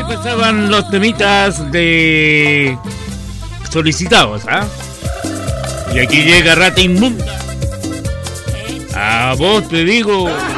pasaban los temitas de solicitados, ¿ah? Y aquí llega Rata Inmunda. A vos te digo.